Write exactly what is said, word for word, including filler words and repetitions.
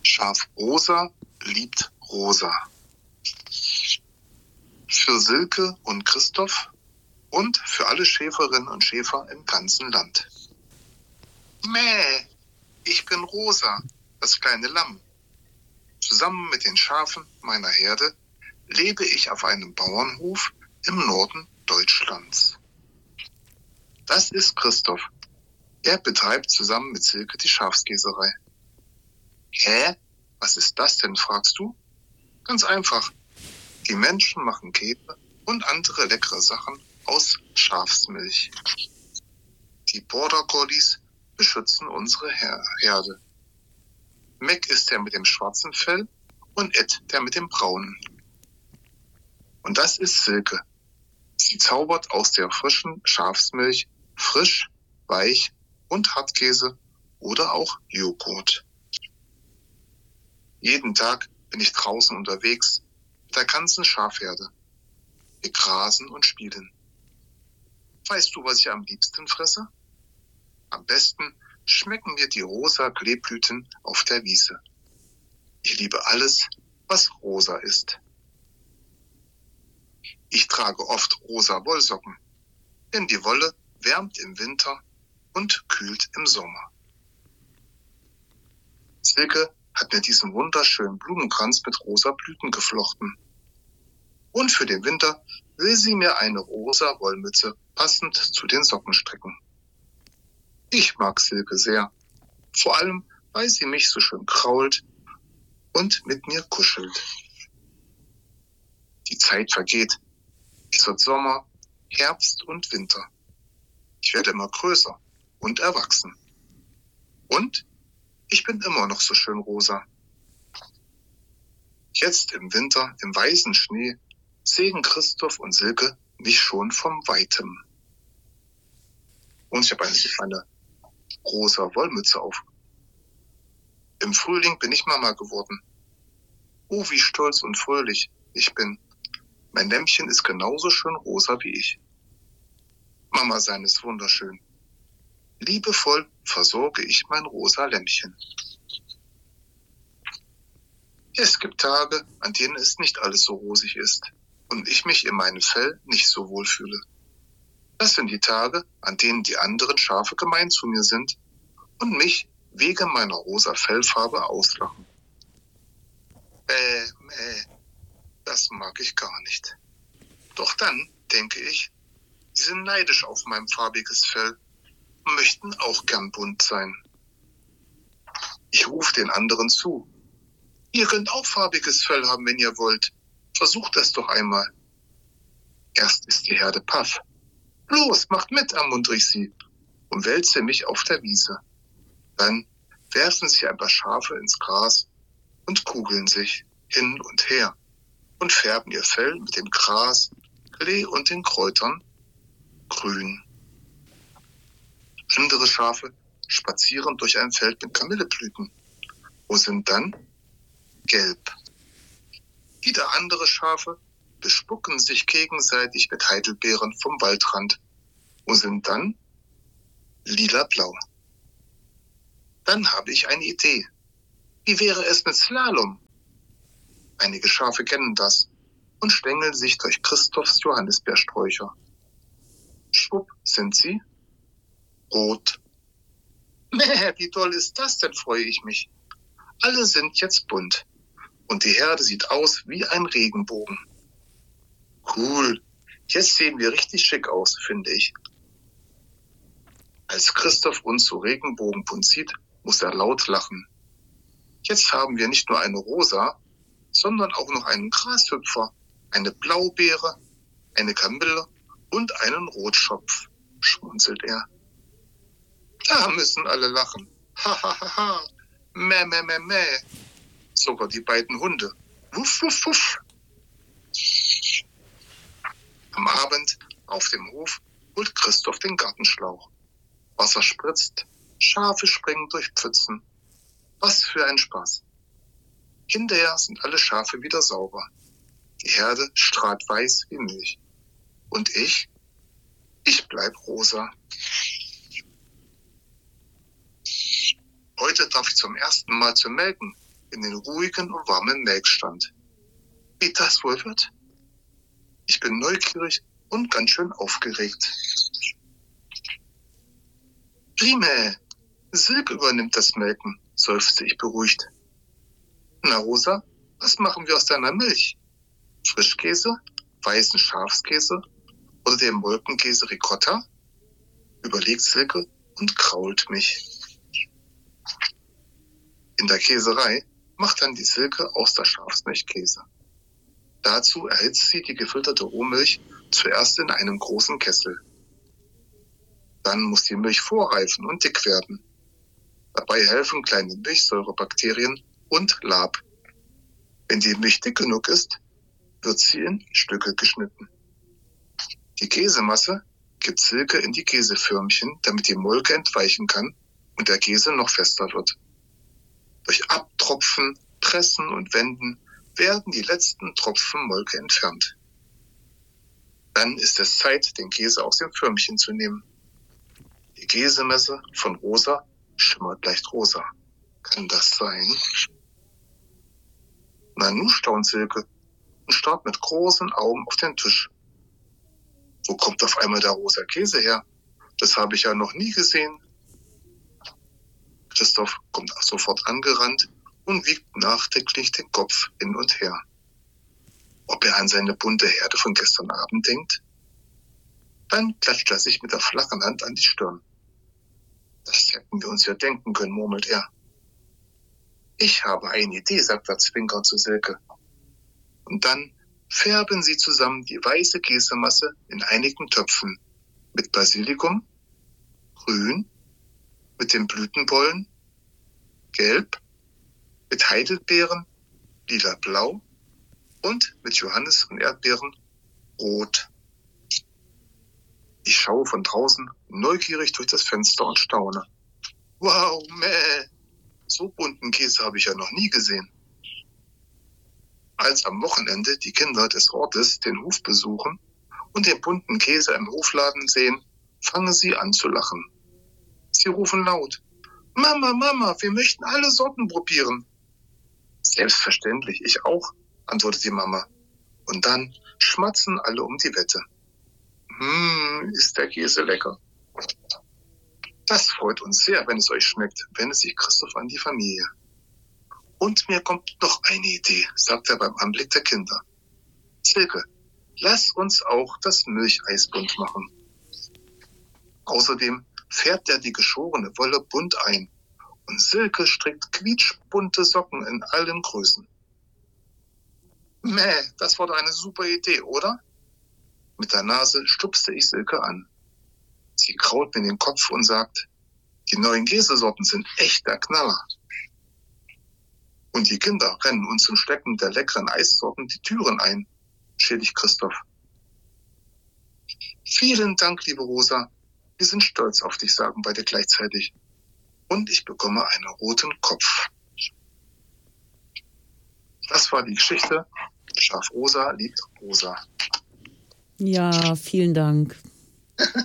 Schaf Rosa liebt Rosa. Für Silke und Christoph und für alle Schäferinnen und Schäfer im ganzen Land. Mäh, ich bin Rosa, das kleine Lamm. Zusammen mit den Schafen meiner Herde lebe ich auf einem Bauernhof im Norden Deutschlands. Das ist Christoph. Er betreibt zusammen mit Silke die Schafskäserei. Hä? Was ist das denn, fragst du? Ganz einfach. Die Menschen machen Käse und andere leckere Sachen aus Schafsmilch. Die Border Collies beschützen unsere Her- Herde. Mac ist der mit dem schwarzen Fell und Ed der mit dem braunen. Und das ist Silke. Sie zaubert aus der frischen Schafsmilch frisch, weich und Hartkäse oder auch Joghurt. Jeden Tag bin ich draußen unterwegs mit der ganzen Schafherde. Wir grasen und spielen. Weißt du, was ich am liebsten fresse? Am besten schmecken mir die rosa Kleeblüten auf der Wiese. Ich liebe alles, was rosa ist. Ich trage oft rosa Wollsocken, denn die Wolle wärmt im Winter und kühlt im Sommer. Silke hat mir diesen wunderschönen Blumenkranz mit rosa Blüten geflochten. Und für den Winter will sie mir eine rosa Wollmütze passend zu den Socken stricken. Ich mag Silke sehr, vor allem, weil sie mich so schön krault und mit mir kuschelt. Die Zeit vergeht. Es wird Sommer, Herbst und Winter. Ich werde immer größer und erwachsen. Und ich bin immer noch so schön rosa. Jetzt im Winter, im weißen Schnee, sehen Christoph und Silke mich schon vom Weitem. Und ich habe eine, eine rosa Wollmütze auf. Im Frühling bin ich Mama geworden. Oh, wie stolz und fröhlich ich bin. Mein Lämmchen ist genauso schön rosa wie ich. Mama sein ist wunderschön. Liebevoll versorge ich mein rosa Lämmchen. Es gibt Tage, an denen es nicht alles so rosig ist und ich mich in meinem Fell nicht so wohl fühle. Das sind die Tage, an denen die anderen Schafe gemein zu mir sind und mich wegen meiner rosa Fellfarbe auslachen. Äh, äh, das mag ich gar nicht. Doch dann denke ich, sie sind neidisch auf mein farbiges Fell und möchten auch gern bunt sein. Ich rufe den anderen zu. Ihr könnt auch farbiges Fell haben, wenn ihr wollt. Versucht das doch einmal. Erst ist die Herde paff. Los, macht mit, ermuntere ich sie und wälze mich auf der Wiese. Dann werfen sich ein paar Schafe ins Gras und kugeln sich hin und her und färben ihr Fell mit dem Gras, Klee und den Kräutern grün. Andere Schafe spazieren durch ein Feld mit Kamilleblüten. Wo sind dann? Gelb. Wieder andere Schafe bespucken sich gegenseitig mit Heidelbeeren vom Waldrand. Wo sind dann? Lila-blau. Dann habe ich eine Idee. Wie wäre es mit Slalom? Einige Schafe kennen das und schlängeln sich durch Christophs Johannisbeersträucher. Schwupp sind sie rot. Mäh, wie toll ist das denn, freue ich mich. Alle sind jetzt bunt und die Herde sieht aus wie ein Regenbogen. Cool, jetzt sehen wir richtig schick aus, finde ich. Als Christoph uns so regenbogenbunt sieht, muss er laut lachen. Jetzt haben wir nicht nur eine Rosa, sondern auch noch einen Grashüpfer, eine Blaubeere, eine Kamille und einen Rotschopf, schmunzelt er. Da müssen alle lachen. Ha, ha, ha, ha. Mäh, mäh, mäh, mäh. Sogar die beiden Hunde. Wuff, wuff, wuff. Am Abend auf dem Hof holt Christoph den Gartenschlauch. Wasser spritzt, Schafe springen durch Pfützen. Was für ein Spaß. Hinterher sind alle Schafe wieder sauber. Die Herde strahlt weiß wie Milch. Und ich? Ich bleib rosa. Heute darf ich zum ersten Mal zum Melken in den ruhigen und warmen Melkstand. Wie das wohl wird? Ich bin neugierig und ganz schön aufgeregt. Prime, Silke übernimmt das Melken, seufzte ich beruhigt. Na Rosa, was machen wir aus deiner Milch? Frischkäse, weißen Schafskäse oder den Molkenkäse Ricotta? Überlegt Silke und krault mich. In der Käserei macht dann die Silke aus der Schafsmilch Käse. Dazu erhitzt sie die gefilterte Rohmilch zuerst in einem großen Kessel. Dann muss die Milch vorreifen und dick werden. Dabei helfen kleine Milchsäurebakterien und Lab. Wenn die Milch dick genug ist, wird sie in Stücke geschnitten. Die Käsemasse gibt Silke in die Käseförmchen, damit die Molke entweichen kann und der Käse noch fester wird. Durch Abtropfen, Pressen und Wenden werden die letzten Tropfen Molke entfernt. Dann ist es Zeit, den Käse aus dem Förmchen zu nehmen. Die Käsemesse von Rosa schimmert leicht rosa. Kann das sein? Na nun, staunt Silke und starrt mit großen Augen auf den Tisch. Wo kommt auf einmal der rosa Käse her? Das habe ich ja noch nie gesehen. Christoph kommt sofort angerannt und wiegt nachdenklich den Kopf hin und her. Ob er an seine bunte Herde von gestern Abend denkt? Dann klatscht er sich mit der flachen Hand an die Stirn. Das hätten wir uns ja denken können, murmelt er. Ich habe eine Idee, sagt er zwinkernd zu Silke. Und dann färben sie zusammen die weiße Käsemasse in einigen Töpfen mit Basilikum, grün, mit den Blütenbollen, gelb, mit Heidelbeeren, lila-blau und mit Johannis und Erdbeeren rot. Ich schaue von draußen neugierig durch das Fenster und staune. Wow, meh, so bunten Käse habe ich ja noch nie gesehen. Als am Wochenende die Kinder des Ortes den Hof besuchen und den bunten Käse im Hofladen sehen, fangen sie an zu lachen. Sie rufen laut: Mama, Mama, wir möchten alle Sorten probieren. Selbstverständlich, ich auch, antwortet die Mama. Und dann schmatzen alle um die Wette. Hm, ist der Käse lecker. Das freut uns sehr, wenn es euch schmeckt, wendet sich Christoph an die Familie. Und mir kommt noch eine Idee, sagt er beim Anblick der Kinder. Silke, lass uns auch das Milcheis bunt machen. Außerdem färbt er die geschorene Wolle bunt ein und Silke strickt quietschbunte Socken in allen Größen. Mäh, das war doch eine super Idee, oder? Mit der Nase stupste ich Silke an. Sie kraut mir den Kopf und sagt, die neuen Käsesorten sind echt der Knaller. Und die Kinder rennen uns zum Stecken der leckeren Eissorten die Türen ein, schädigt Christoph. Vielen Dank, liebe Rosa. Wir sind stolz auf dich, sagen beide gleichzeitig. Und ich bekomme einen roten Kopf. Das war die Geschichte. Schaf Rosa liebt Rosa. Ja, vielen Dank.